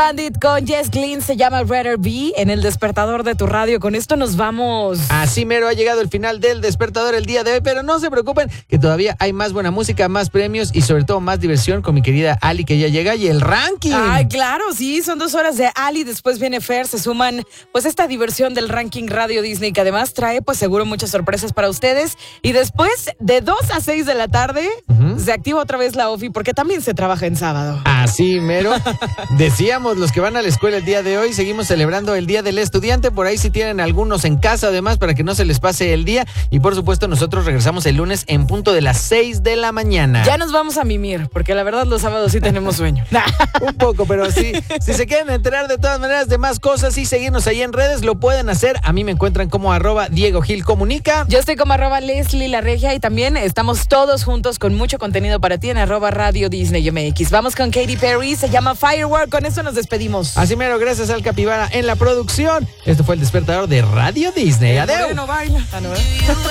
Bandit con Jess Glynn, se llama Rather Be en el despertador de tu radio. Con esto nos vamos. Así mero ha llegado el final del despertador el día de hoy, pero no se preocupen que todavía hay más buena música, más premios y sobre todo más diversión con mi querida Ali que ya llega y el ranking. Ay, claro, sí, son 2 horas de Ali, después viene Fer, se suman pues esta diversión del ranking Radio Disney que además trae pues seguro muchas sorpresas para ustedes y después de 2 a 6 de la tarde se activa otra vez la OFI porque también se trabaja en sábado. Así mero. Decíamos los que van a la escuela el día de hoy, seguimos celebrando el Día del Estudiante, por ahí si tienen algunos en casa además para que no se les pase el día y por supuesto nosotros regresamos el lunes en punto de las 6 de la mañana. Ya nos vamos a mimir porque la verdad los sábados sí tenemos sueño. Un poco, pero sí, si se quieren enterar de todas maneras de más cosas y seguirnos ahí en redes, lo pueden hacer. A mí me encuentran como @DiegoGilComunica. Yo estoy como @Leslie La Regia y también estamos todos juntos con mucho contenido para ti en @Radio Disney MX. Vamos con Katy Perry, se llama Firework, con eso nos despedimos. Así mero, gracias al Capibara en la producción. Esto fue el despertador de Radio Disney. Adiós. No baila.